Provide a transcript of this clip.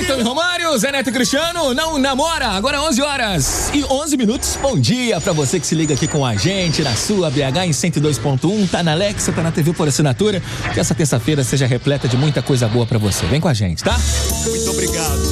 Cleiton e Romário, Zé Neto e Cristiano, não namora. Agora 11 horas e 11 minutos. Bom dia pra você que se liga aqui com a gente na sua BH em 102.1. Tá na Alexa, tá na TV por assinatura. Que essa terça-feira seja repleta de muita coisa boa pra você. Vem com a gente, tá? Muito obrigado.